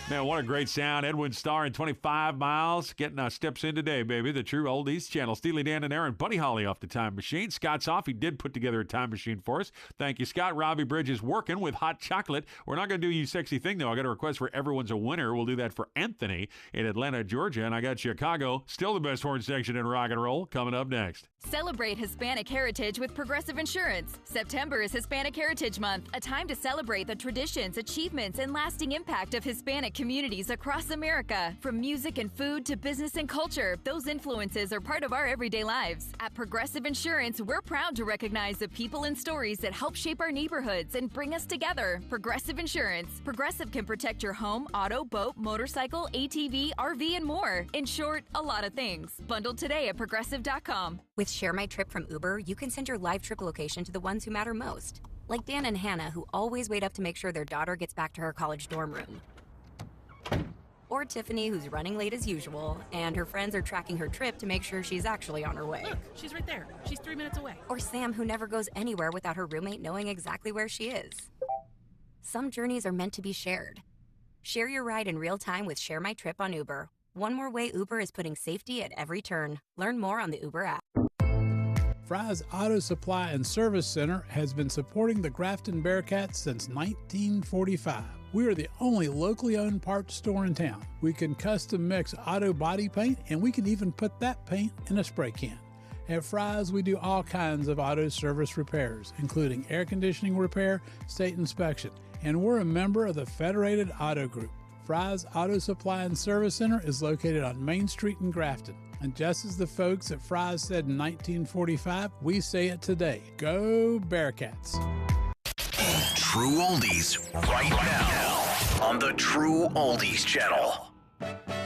Man, what a great sound. Edwin Starr in 25 miles. Getting steps in today, baby. The True Oldies channel. Steely Dan and Aaron. Buddy Holly off the time machine. Scott's off. He did put together a time machine for us. Thank you, Scott. Robbie Bridge is working with hot chocolate. We're not going to do You Sexy Thing, though. I got a request for Everyone's a Winner. We'll do that for Anthony in Atlanta, Georgia. And I got Chicago. Still the best horn section in rock and roll. Coming up next. Celebrate Hispanic heritage with Progressive Insurance. September is Hispanic Heritage Month, a time to celebrate the traditions, achievements, and lasting impact of Hispanic communities across America. From music and food to business and culture, those influences are part of our everyday lives. At Progressive Insurance, we're proud to recognize the people and stories that help shape our neighborhoods and bring us together. Progressive Insurance. Progressive can protect your home, auto, boat, motorcycle, ATV, RV, and more. In short, a lot of things. Bundled today at Progressive.com. With Share My Trip from Uber, you can send your live trip location to the ones who matter most. Like Dan and Hannah, who always wait up to make sure their daughter gets back to her college dorm room. Or Tiffany, who's running late as usual, and her friends are tracking her trip to make sure she's actually on her way. Look, she's right there. She's 3 minutes away. Or Sam, who never goes anywhere without her roommate knowing exactly where she is. Some journeys are meant to be shared. Share your ride in real time with Share My Trip on Uber. One more way Uber is putting safety at every turn. Learn more on the Uber app. Fry's Auto Supply and Service Center has been supporting the Grafton Bearcats since 1945. We are the only locally owned parts store in town. We can custom mix auto body paint, and we can even put that paint in a spray can. At Fry's, we do all kinds of auto service repairs, including air conditioning repair, state inspection, and we're a member of the Federated Auto Group. Fry's Auto Supply and Service Center is located on Main Street in Grafton. And just as the folks at Fry's said in 1945, we say it today. Go Bearcats. True Oldies right now on the True Oldies channel.